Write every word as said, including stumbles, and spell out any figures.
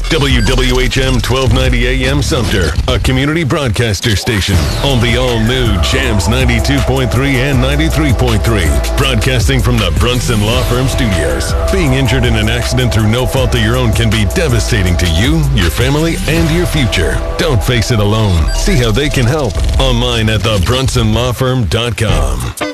W W H M twelve ninety A M Sumter, a community broadcaster station on the all-new Jams ninety-two point three and ninety-three point three. Broadcasting from the Brunson Law Firm Studios. Being injured in an accident through no fault of your own can be devastating to you, your family, and your future. Don't face it alone. See how they can help online at the brunson law firm dot com.